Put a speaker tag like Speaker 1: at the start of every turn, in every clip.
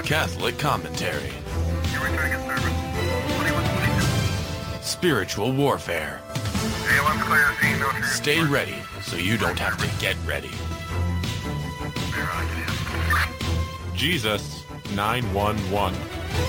Speaker 1: Catholic commentary. Spiritual warfare. Stay ready so you don't have to get ready. Jesus 911.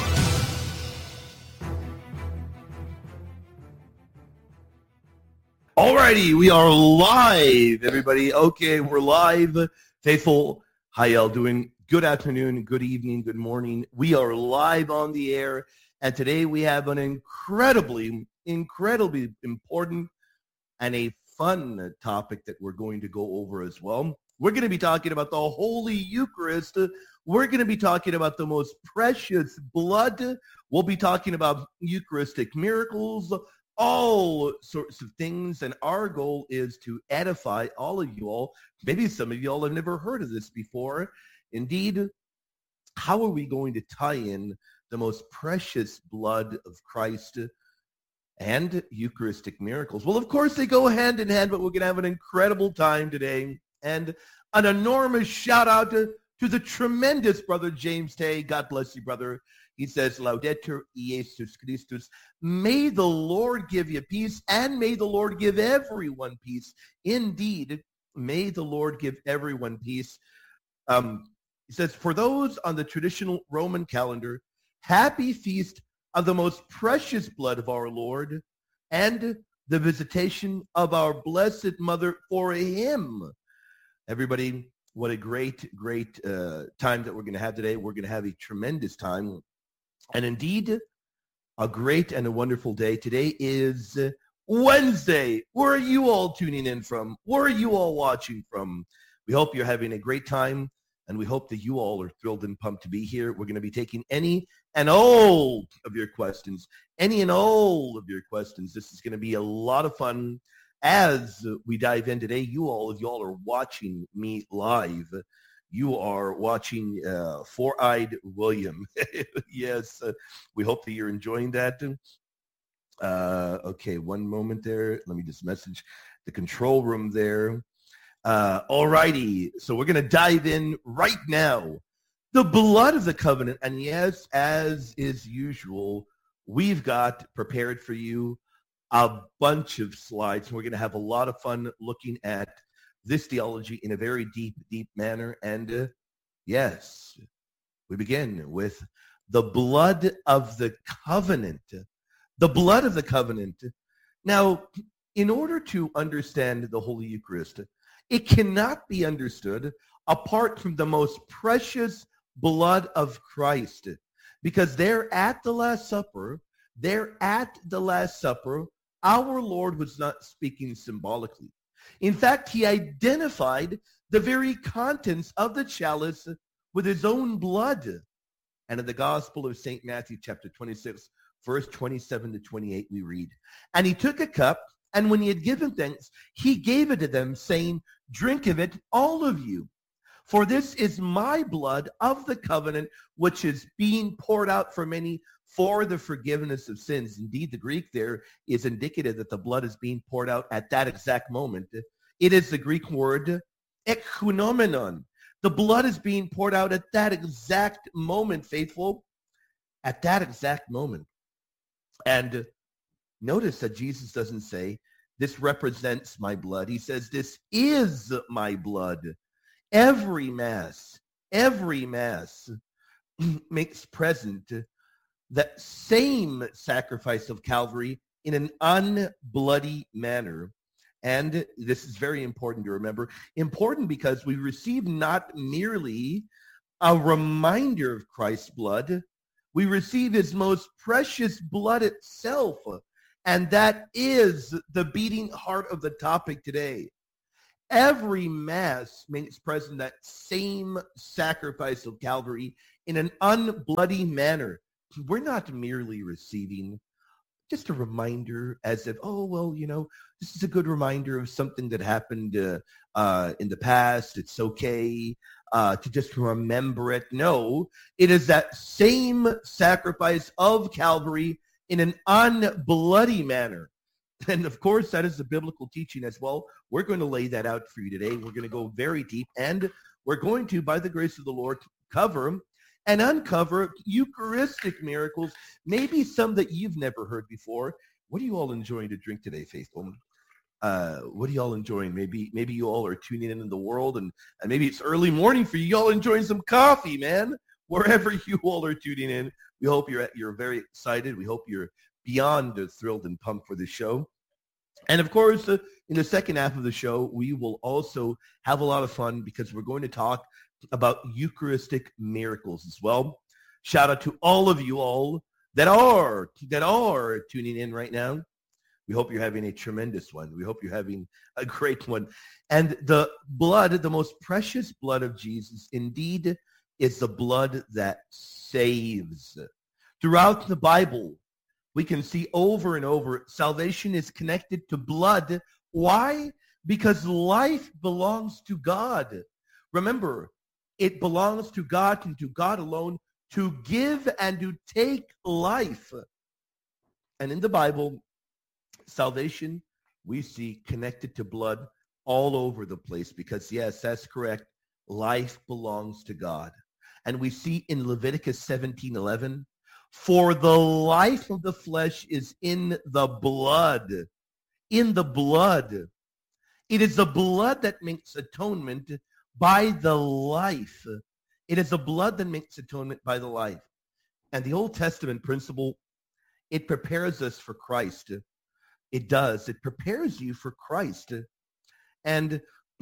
Speaker 2: Alrighty, we are live, everybody. Okay, we're live. Faithful, how y'all doing? Good afternoon, good evening, good morning. We are live on the air, and today we have an incredibly important and a fun topic that we're going to go over as well. We're going to be talking about the Holy Eucharist. We're going to be talking about the most precious blood. We'll be talking about Eucharistic miracles, all sorts of things, and our goal is to edify all of you all. Maybe some of you all have never heard of this before. Indeed, how are we going to tie in the most precious blood of Christ and Eucharistic miracles? Well, of course, they go hand in hand, but we're going to have an incredible time today. And an enormous shout out to the tremendous brother James Tay. God bless you, brother. He says, Laudetur Jesus Christus. May the Lord give you peace, and may the Lord give everyone peace. Indeed, may the Lord give everyone peace. He says, for those on the traditional Roman calendar, happy feast of the most precious blood of our Lord and the visitation of our Blessed Mother for him. Everybody, what a great time that we're going to have today. We're going to have a tremendous time. And indeed, a great and a wonderful day. Today is Wednesday. Where are you all tuning in from? Where are you all watching from? We hope you're having a great time, and we hope that you all are thrilled and pumped to be here. We're going to be taking any and all of your questions. Any and all of your questions. This is going to be a lot of fun as we dive in today. If you all are watching me live, you are watching Four-Eyed William. Yes, we hope that you're enjoying that. Okay, one moment there. Let me just message the control room there. Alrighty, so we're going to dive in right now. The blood of the covenant. And yes, as is usual, we've got prepared for you a bunch of slides. We're going to have a lot of fun looking at this theology in a very deep manner. And yes, we begin with the blood of the covenant. The blood of the covenant. Now, in order to understand the Holy Eucharist, it cannot be understood apart from the most precious blood of Christ. Because there at the Last Supper, our Lord was not speaking symbolically. In fact, he identified the very contents of the chalice with his own blood. And in the Gospel of St. Matthew, chapter 26, verse 27 to 28, we read, and he took a cup, and when he had given thanks, he gave it to them, saying, drink of it, all of you. For this is my blood of the covenant, which is being poured out for many for the forgiveness of sins. Indeed, the Greek there is indicative that the blood is being poured out at that exact moment. It is the Greek word ekounomenon. The blood is being poured out at that exact moment, faithful, at that exact moment. And notice that Jesus doesn't say, this represents my blood. He says, this is my blood. Every mass makes present that same sacrifice of Calvary in an unbloody manner. And this is very important to remember. Important because we receive not merely a reminder of Christ's blood, we receive his most precious blood itself. And that is the beating heart of the topic today. Every mass makes present that same sacrifice of Calvary in an unbloody manner. We're not merely receiving just a reminder as if, oh, well, this is a good reminder of something that happened in the past. It's okay to just remember it. No, it is that same sacrifice of Calvary in an unbloody manner. And of course, that is the biblical teaching as well. We're going to lay that out for you today. We're going to go very deep, and we're going to, by the grace of the Lord, cover and uncover Eucharistic miracles, maybe some that you've never heard before. What are you all enjoying to drink today, faithful? What are y'all enjoying? Maybe you all are tuning in the world, and maybe it's early morning for you. Y'all enjoying some coffee, man. Wherever you all are tuning in, we hope you're very excited. We hope you're beyond thrilled and pumped for the show. And of course, in the second half of the show, we will also have a lot of fun because we're going to talk about Eucharistic miracles as well. Shout out to all of you all that are tuning in right now. We hope you're having a tremendous one. We hope you're having a great one. And the blood, the most precious blood of Jesus, indeed, is the blood that saves. Throughout the Bible, we can see over and over, salvation is connected to blood. Why? Because life belongs to God. Remember, it belongs to God and to God alone to give and to take life. And in the Bible, salvation we see connected to blood all over the place because, yes, that's correct. Life belongs to God. And we see in Leviticus 17:11, for the life of the flesh is in the blood. In the blood. It is the blood that makes atonement by the life. It is the blood that makes atonement by the life. And the Old Testament principle, it prepares us for Christ. It does. It prepares you for Christ. And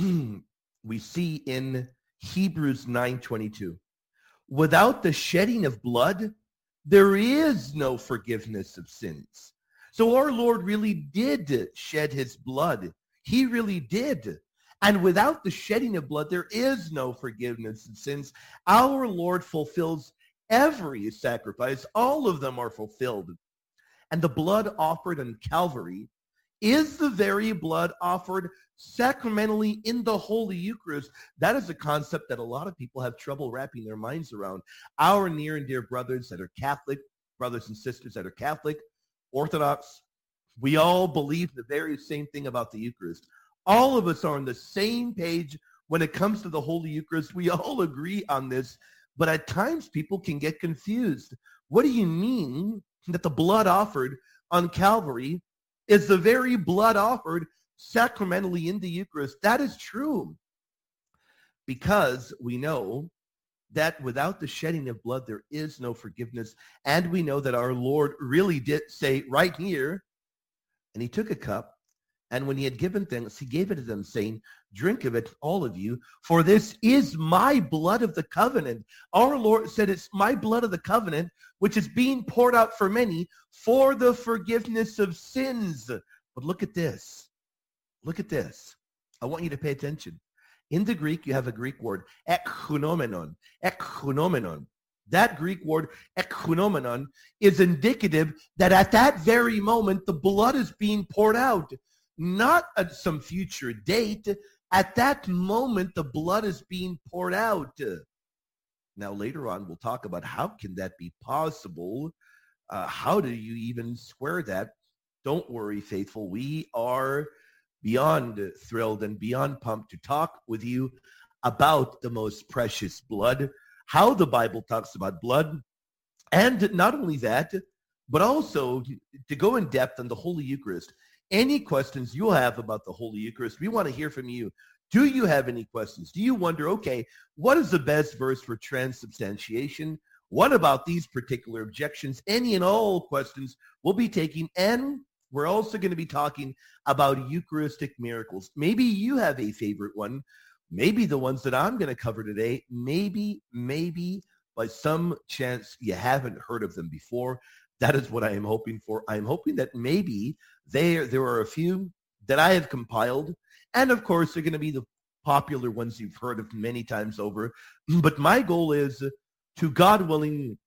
Speaker 2: we see in Hebrews 9:22, without the shedding of blood, there is no forgiveness of sins. So our Lord really did shed his blood. He really did. And without the shedding of blood, there is no forgiveness of sins. Our Lord fulfills every sacrifice. All of them are fulfilled. And the blood offered on Calvary is the very blood offered sacramentally in the Holy Eucharist. That is a concept that a lot of people have trouble wrapping their minds around. Our near and dear brothers that are Catholic, brothers and sisters that are Catholic, Orthodox, we all believe the very same thing about the Eucharist. All of us are on the same page when it comes to the Holy Eucharist. We all agree on this, but at times people can get confused. What do you mean that the blood offered on Calvary is the very blood offered sacramentally in the Eucharist? That is true, because we know that without the shedding of blood, there is no forgiveness. And we know that our Lord really did say right here, and he took a cup, and when he had given thanks, he gave it to them, saying, drink of it, all of you, for this is my blood of the covenant. Our Lord said, it's my blood of the covenant, which is being poured out for many for the forgiveness of sins. But look at this. Look at this. I want you to pay attention. In the Greek, you have a Greek word, ekhunomenon. Ekhunomenon. That Greek word, ekhunomenon, is indicative that at that very moment, the blood is being poured out. Not at some future date. At that moment, the blood is being poured out. Now, later on, we'll talk about how can that be possible. How do you even square that? Don't worry, faithful. We are beyond thrilled and beyond pumped to talk with you about the most precious blood, how the Bible talks about blood, and not only that, but also to go in depth on the Holy Eucharist. Any questions you'll have about the Holy Eucharist, we want to hear from you. Do you have any questions? Do you wonder, okay, what is the best verse for transubstantiation? What about these particular objections? Any and all questions we'll be taking, and we're also going to be talking about Eucharistic miracles. Maybe you have a favorite one. Maybe the ones that I'm going to cover today, maybe by some chance you haven't heard of them before. That is what I am hoping for. I'm hoping that maybe there are a few that I have compiled. And of course, they're going to be the popular ones you've heard of many times over. But my goal is, to God willing,